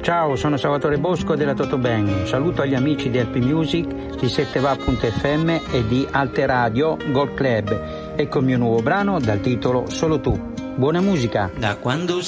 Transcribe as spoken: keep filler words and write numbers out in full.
Ciao, sono Salvatore Bosco della Totobang. Un saluto agli amici di L P Music, di sette va punto effe emme e di Alte Radio Gold Club. Ecco il mio nuovo brano dal titolo Solo tu. Buona musica. Da quando